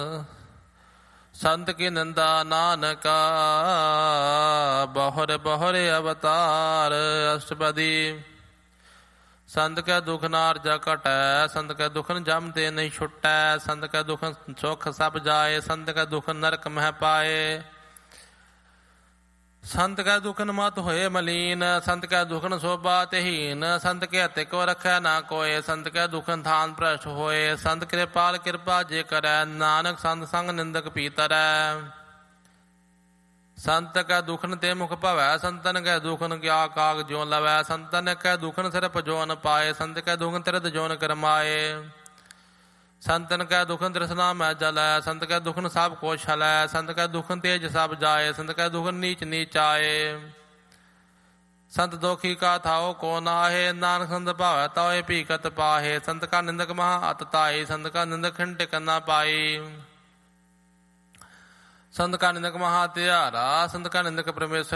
ਸੰਤ ਕੀ ਨਿੰਦਾ ਨਾਨਕਾ ਬਹੁਰ ਬਹੁਰ ਅਵਤਾਰ। ਅਸ਼ਟਪਦੀ। ਸੰਤ ਕੈ ਦੁਖ ਨਾਰ ਜਾ ਘਟੈ, ਸੰਤ ਕੈ ਦੁਖਨ ਜਮ ਤੇ ਨਹੀਂ ਛੁਟੈ, ਸੰਤ ਕੈ ਦੁਖ ਸੁਖ ਸਭ ਜਾਏ, ਸੰਤ ਕੈ ਦੁਖ ਨਰਕ ਮਹਿ ਪਾਏ। ਸੰਤ ਕੈ ਦੁਖਨ ਮਤ ਹੋਏ ਮਲੀਨ, ਸੰਤ ਕੈ ਦੁਖਨ ਸੋਭਾ ਤਹੀਨ, ਸੰਤ ਕੇ ਹਤੇ ਕੋ ਰਖੈ ਨਾ ਕੋਏ, ਸੰਤ ਕੈ ਦੁਖਨ ਥਾਨ ਭ੍ਰਸ਼ਟ ਹੋਏ। ਸੰਤ ਕਿਰਪਾਲ ਕਿਰਪਾ ਜੇ ਕਰੈ, ਨਾਨਕ ਸੰਤ ਸੰਗ ਨਿੰਦਕ ਭੀ ਤਰੈ। ਸੰਤ ਕੈ ਦੁਖਨ ਤੇ ਮੁਖ ਭਵੈ, ਸੰਤਨ ਕੈ ਦੁਖਨ ਕਿਆ ਕਾਗ ਜਿਉ ਲਵੈ, ਸੰਤਨ ਕੈ ਦੁਖਨ ਸਿਰਪ ਜੋ ਨ ਪਾਏ, ਸੰਤ ਕੈ ਦੁਖਨ ਤਿਰਥ ਜੋ ਨ ਕਰਮਾਏ। ਸੰਤਨ ਕੈ ਦੁਖਨ ਤ੍ਰਿਸ਼ਨਾ ਮੈ ਜਲੈ, ਸੰਤ ਕੈ ਦੁਖਨ ਸਭ ਕੋ ਛਲੈ, ਸੰਤ ਕੈ ਦੁਖਨ ਤੇਜ ਸਭ ਜਾਏ, ਸੰਤ ਕੈ ਦੁਖਨ ਨੀਚ ਨੀਚ ਆਏ। ਸੰਤ ਦੋਖੀ ਕਾ ਥਾਓ ਕੋ ਨਾਹੇ, ਨਾਨਕ ਸੰਤ ਭਾਵੈ ਤੋਏ ਭੀਖਤ ਪਾਹੇ। ਸੰਤ ਕਾ ਨਿੰਦਕ ਮਹਾ ਅਤ ਤਾਈ, ਸੰਤ ਕਾ ਨਿੰਦਕ ਖਿਨ ਟਿਕਨ ਨਾ ਪਾਈ। ਸੰਤ ਕਾ ਨਿੰਦਕ ਮਹਾ ਹਤਿਆਰਾ, ਸੰਤ ਕਾ ਨਿੰਦਕ ਪਰਮੇਸ਼ਰ